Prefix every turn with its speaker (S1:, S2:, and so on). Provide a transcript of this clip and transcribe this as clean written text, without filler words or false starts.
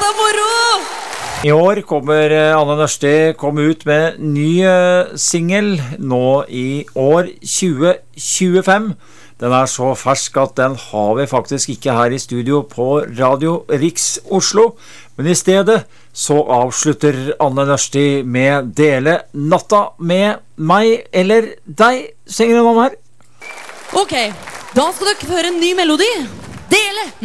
S1: så moro!
S2: I år kommer Anne Nørsti ut med ny single nå i år 2025. Den så fersk at den har vi faktisk ikke her i studio på Radio Riks Oslo. Men i stedet så avslutter Anne Nørsti med Dele natta med meg eller deg, synger hun om her.
S1: Ok, da skal dere høre en ny melodi. Dele